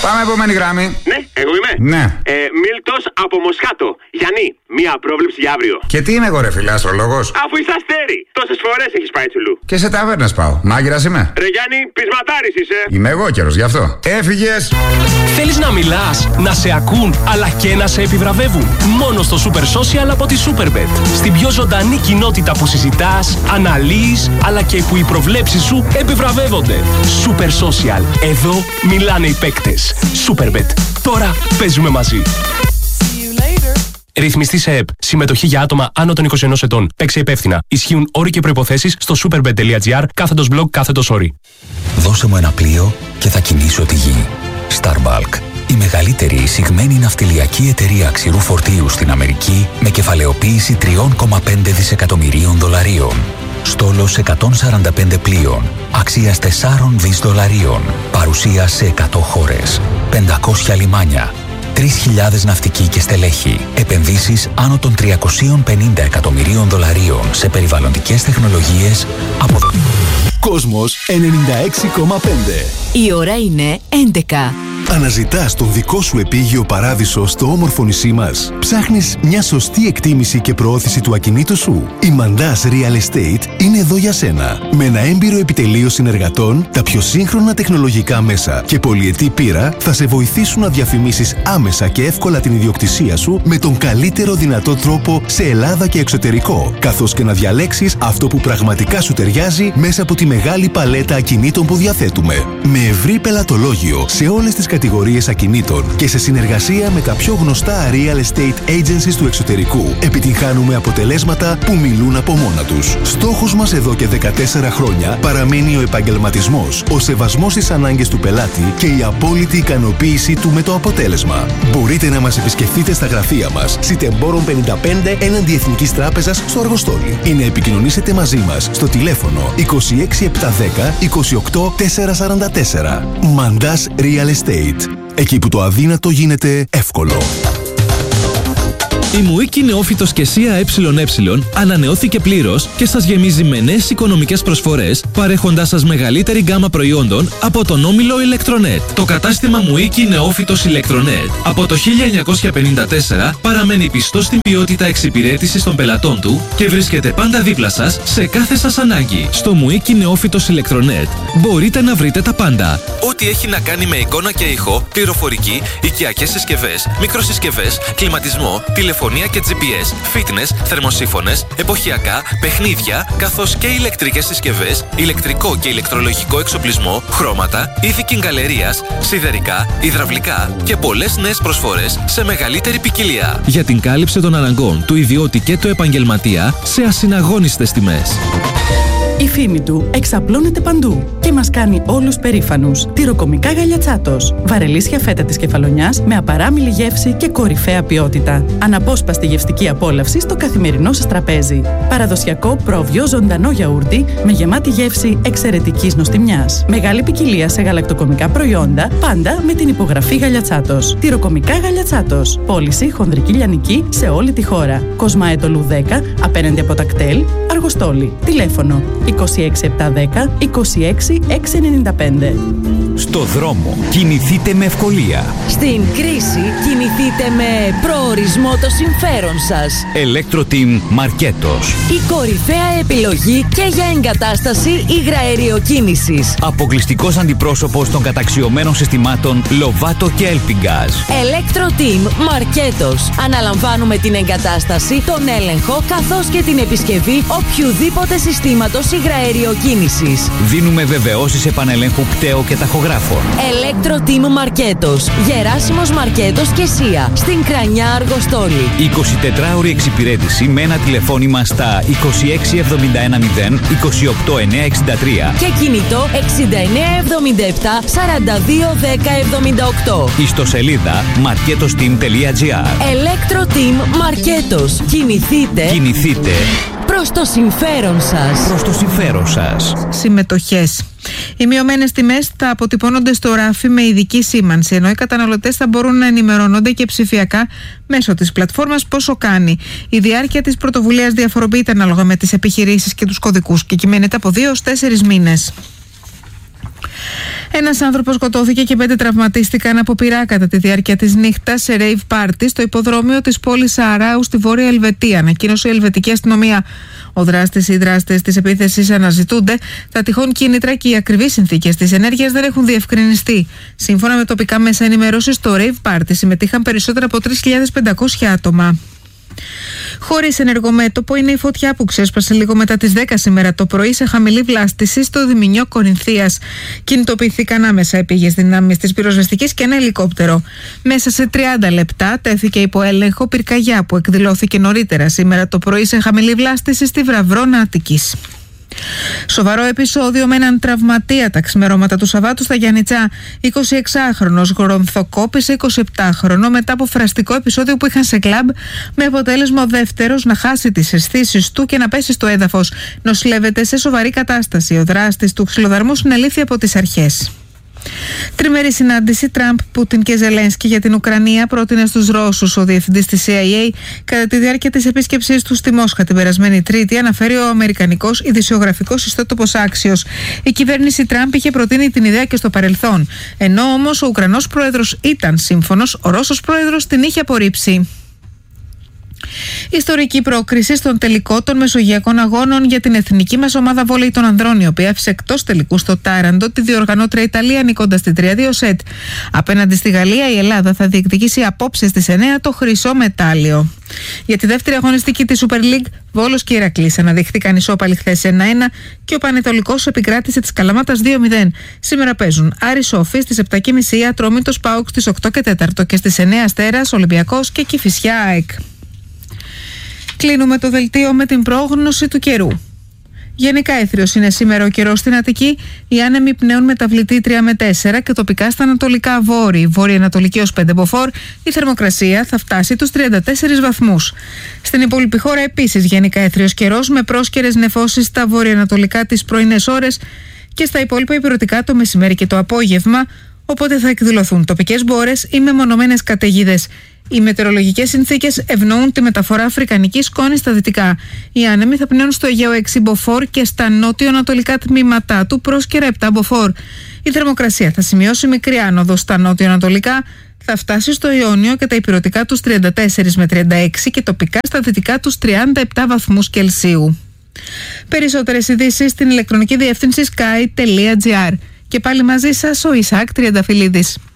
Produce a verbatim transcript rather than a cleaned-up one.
Πάμε επόμενη γραμμή. Ναι, εγώ είμαι. Ναι. Ε, Μίλτος από Μοσχάτο. Γιάννη, μία πρόβλεψη για αύριο. Και τι είμαι εγώ, ρε φίλε, αστρολόγος? Αφού είσαι αστέρι, τόσες φορές έχεις πάει τσουλού. Και σε ταβέρνες πάω. Μάγειρας είμαι. Ρε Γιάννη, πεισματάρης είσαι. Είμαι εγώ καιρος, γι' αυτό. Έφυγες. Θέλεις να μιλάς, να σε ακούν, αλλά και να σε επιβραβεύουν? Μόνο στο Super Social από τη Superbet. Στην πιο ζωντανή κοινότητα που συζητάς, αναλύεις, αλλά και που οι προβλέψεις σου επιβραβεύονται. Super Social. Εδώ μιλάνε οι παίκτες. Superbet. Τώρα παίζουμε μαζί. Ρυθμιστή σε ΕΠ. Συμμετοχή για άτομα άνω των είκοσι ενός ετών. Παίξε υπεύθυνα. Ισχύουν όροι και προϋποθέσεις στο superbet.gr κάθετος blog κάθετος όροι. Δώσε μου ένα πλοίο και θα κινήσω τη γη. Starbulk. Η μεγαλύτερη εισηγμένη ναυτιλιακή εταιρεία ξηρού φορτίου στην Αμερική με κεφαλαιοποίηση τρία κόμμα πέντε δισεκατομμυρίων δολαρίων. Στόλος εκατόν σαράντα πέντε πλοίων, αξίας τέσσερα δισεκατομμύρια δολαρίων, παρουσία σε εκατό χώρες, πεντακόσια λιμάνια, τρεις χιλιάδες ναυτικοί και στελέχη, επενδύσεις άνω των τριακόσια πενήντα εκατομμυρίων δολαρίων σε περιβαλλοντικές τεχνολογίες από... Κόσμος ενενήντα έξι κόμμα πέντε. Η ώρα είναι έντεκα. Αναζητάς τον δικό σου επίγειο παράδεισο στο όμορφο νησί μας? Ψάχνεις μια σωστή εκτίμηση και προώθηση του ακινήτου σου? Η Mandas Real Estate είναι εδώ για σένα. Με ένα έμπειρο επιτελείο συνεργατών, τα πιο σύγχρονα τεχνολογικά μέσα και πολυετή πείρα θα σε βοηθήσουν να διαφημίσεις άμεσα και εύκολα την ιδιοκτησία σου με τον καλύτερο δυνατό τρόπο σε Ελλάδα και εξωτερικό, καθώς και να διαλέξεις αυτό που πραγματικά σου ταιριάζει μέσα από τη μεγάλη παλέτα ακινήτων που διαθέτουμε. Με ευρύ πελατολόγιο σε όλες τις κατηγορίες ακινήτων και σε συνεργασία με τα πιο γνωστά real estate agencies του εξωτερικού, επιτυγχάνουμε αποτελέσματα που μιλούν από μόνα τους. Στόχος μας εδώ και δεκατέσσερα χρόνια παραμένει ο επαγγελματισμός, ο σεβασμός στις ανάγκες του πελάτη και η απόλυτη ικανοποίησή του με το αποτέλεσμα. Μπορείτε να μας επισκεφτείτε στα γραφεία μας, Σιτεμπόρων πενήντα πέντε έναντι Εθνικής Τράπεζας στο Αργοστόλι, ή να επικοινωνήσετε μαζί μας στο τηλέφωνο είκοσι έξι επτακόσια δέκα είκοσι οκτώ τετρακόσια σαράντα τέσσερα. Mandas Real Estate. Εκεί που το αδύνατο γίνεται εύκολο. Η Μουίκη Νεόφυτος και ΣΥΑ ΕΕ ανανεώθηκε πλήρως και σας γεμίζει με νέες οικονομικές προσφορές, παρέχοντάς σας μεγαλύτερη γκάμα προϊόντων από τον όμιλο Electronet. Το κατάστημα Μουίκη Νεόφυτος Electronet από το χίλια εννιακόσια πενήντα τέσσερα παραμένει πιστό στην ποιότητα εξυπηρέτησης των πελατών του και βρίσκεται πάντα δίπλα σας σε κάθε σας ανάγκη. Στο Μουίκη Νεόφυτος Electronet μπορείτε να βρείτε τα πάντα. Ό,τι έχει να κάνει με εικόνα και ήχο, πληροφορική, οικιακές συσκευές, μικροσυσκευές, κλιματισμό, τηλεφωνία και τζι πι ες, fitness, θερμοσύφωνες, εποχιακά, παιχνίδια, καθώς και ηλεκτρικές συσκευές, ηλεκτρικό και ηλεκτρολογικό εξοπλισμό, χρώματα, είδη κιγκαλερίας, σιδερικά, υδραυλικά και πολλές νέες προσφορές σε μεγαλύτερη ποικιλία. Για την κάλυψη των αναγκών του ιδιώτη και του επαγγελματία σε ασυναγώνιστες τιμές. Η φήμη του εξαπλώνεται παντού και μας κάνει όλους περήφανους. Τυροκομικά Γαλιατσάτος. Βαρελίσια φέτα της Κεφαλονιάς με απαράμιλη γεύση και κορυφαία ποιότητα. Αναπόσπαστη γευστική απόλαυση στο καθημερινό σας τραπέζι. Παραδοσιακό πρόβιο ζωντανό γιαούρτι με γεμάτη γεύση εξαιρετικής νοστιμιάς. Μεγάλη ποικιλία σε γαλακτοκομικά προϊόντα, πάντα με την υπογραφή Γαλιατσάτος. Τυροκομικά Γαλιατσάτος. Πώληση χονδρική λιανική σε όλη τη χώρα. Κοσμάετολου δέκα απέναντι από τα κτέλ, Αργοστόλι. Τηλέφωνο είκοσι έξι επτακόσια δέκα είκοσι έξι εξακόσια ενενήντα πέντε. Στο δρόμο κινηθείτε με ευκολία. Στην κρίση κινηθείτε με προορισμό το συμφέρον σας. Electroteam Μαρκέτος. Η κορυφαία επιλογή και για εγκατάσταση υγραεριοκίνησης. Αποκλειστικός αντιπρόσωπος των καταξιωμένων συστημάτων Lovato και Elpingaz. Electroteam Μαρκέτος. Αναλαμβάνουμε την εγκατάσταση, τον έλεγχο καθώς και την επισκευή οποιουδήποτε συστήματος υγραεριοκίνησης. Δίνουμε βεβαιώσεις επανελέγχου πτέο και ταχογράφων. Electroteam Μαρκέτος. Γεράσιμος Μαρκέτος και ΣΥΑ. Στην Κρανιά Αργοστόλη. εικοσιτετράωρη εξυπηρέτηση με ένα τηλεφώνημα στα είκοσι έξι εβδομήντα ένα μηδέν είκοσι οκτώ εννιακόσια εξήντα τρία και κινητό εξήντα εννέα εβδομήντα επτά σαράντα δύο δέκα εβδομήντα οκτώ. Ιστοσελίδα marketosteam τελεία gr. Electroteam Μαρκέτος. Κινηθείτε. Κινηθείτε. Προς το συμφέρον σας. Προς το συμφέρον σας. Συμμετοχές. Οι μειωμένες τιμές θα αποτυπώνονται στο ράφι με ειδική σήμανση, ενώ οι καταναλωτές θα μπορούν να ενημερώνονται και ψηφιακά μέσω της πλατφόρμας πόσο κάνει. Η διάρκεια της πρωτοβουλίας διαφοροποιείται ανάλογα με τις επιχειρήσεις και τους κωδικούς και κυμαίνεται από δύο έως τέσσερις μήνες. Ένας άνθρωπος σκοτώθηκε και πέντε τραυματίστηκαν από πυρά κατά τη διάρκεια της νύχτας σε rave party στο υποδρόμιο της πόλης Σααράου στη Βόρεια Ελβετία, ανακοίνωσε η Ελβετική αστυνομία. Ο δράστης ή οι δράστες της επίθεσης αναζητούνται. Τα τυχόν κίνητρα και οι ακριβείς συνθήκες της ενέργειας δεν έχουν διευκρινιστεί. Σύμφωνα με τοπικά μέσα ενημέρωσης, στο rave party συμμετείχαν περισσότερα από τρεις χιλιάδες πεντακόσια άτομα. Χωρίς ενεργομέτωπο είναι η φωτιά που ξέσπασε λίγο μετά τις δέκα σήμερα το πρωί σε χαμηλή βλάστηση στο Διμηνιό Κορινθίας. Κινητοποιήθηκαν άμεσα επίγειες δυνάμεις της πυροσβεστικής και ένα ελικόπτερο. Μέσα σε τριάντα λεπτά τέθηκε υπό έλεγχο πυρκαγιά που εκδηλώθηκε νωρίτερα σήμερα το πρωί σε χαμηλή βλάστηση στη Βραβρώνα Αττικής. Σοβαρό επεισόδιο με έναν τραυματία τα ξημερώματα του Σαββάτου στα Γιαννιτσά. εικοσιεξάχρονος γρονθοκόπησε εικοσιεπτάχρονο μετά από φραστικό επεισόδιο που είχαν σε κλαμπ, με αποτέλεσμα ο δεύτερος να χάσει τις αισθήσεις του και να πέσει στο έδαφος. Νοσηλεύεται σε σοβαρή κατάσταση. Ο δράστης του ξυλοδαρμού συνελήφθη από τις αρχές. Τριμερή συνάντηση Τραμπ, Πούτιν και Ζελένσκι για την Ουκρανία πρότεινε στους Ρώσους ο διευθυντής της σι άι έι κατά τη διάρκεια της επίσκεψής του στη Μόσχα την περασμένη Τρίτη, αναφέρει ο αμερικανικός ειδησιογραφικός ιστότοπος Axios. Η κυβέρνηση Τραμπ είχε προτείνει την ιδέα και στο παρελθόν. Ενώ όμως ο Ουκρανός πρόεδρος ήταν σύμφωνος, ο Ρώσος πρόεδρος την είχε απορρίψει. Ιστορική πρόκριση στον τελικό των Μεσογειακών Αγώνων για την εθνική μας ομάδα βόλεϊ των ανδρών, η οποία άφησε εκτός τελικού στο Τάραντο τη διοργανώτρια Ιταλία, νικώντας την τρία δύο σετ. Απέναντι στη Γαλλία, η Ελλάδα θα διεκδικήσει απόψε στις εννιά το χρυσό μετάλλιο. Για τη δεύτερη αγωνιστική της Super League, Βόλος και Ηρακλής αναδειχθήκαν ισόπαλοι χθες ένα ένα και ο Πανετολικός επικράτησε της Καλαμάτας δύο μηδέν. Σήμερα παίζουν Άρης Σόφη στις επτά και μισή, Ατρόμητος ΠΑΟΚ στις οκτώ και τέσσερα και στις εννιά Αστέρας, Ολυμπιακός και Κηφισιά ΑΕΚ. Κλείνουμε το δελτίο με την πρόγνωση του καιρού. Γενικά έθριος είναι σήμερα ο καιρός στην Αττική. Οι άνεμοι πνέουν μεταβλητή τρία με τέσσερα και τοπικά στα ανατολικά βόρη, βόρεια-ανατολική ως πέντε μποφόρ. Η θερμοκρασία θα φτάσει τους τριάντα τέσσερις βαθμούς. Στην υπόλοιπη χώρα επίσης γενικά έθριος καιρός με πρόσκαιρες νεφώσεις στα βόρεια-ανατολικά τις πρωινές ώρες και στα υπόλοιπα ηπειρωτικά το μεσημέρι και το απόγευμα, οπότε θα εκδηλωθούν τοπικές μπόρες ή μεμονωμένες καταιγίδες. Οι μετεωρολογικές συνθήκες ευνοούν τη μεταφορά αφρικανικής σκόνης στα δυτικά. Οι άνεμοι θα πνέουν στο Αιγαίο έξι μποφόρ και στα νότιο-ανατολικά τμήματά του πρόσκαιρα επτά μποφόρ. Η θερμοκρασία θα σημειώσει μικρή άνοδο στα νότιο-ανατολικά, θα φτάσει στο Ιόνιο και τα ηπειρωτικά τους τριάντα τέσσερα με τριάντα έξι και τοπικά στα δυτικά τους τριάντα επτά βαθμούς Κελσίου. Περισσότερες ειδήσεις στην ηλεκτρονική διεύθυνση sky τελεία gr. Και πάλι μαζί σας ο Ισαάκ Τριανταφυλλίδης.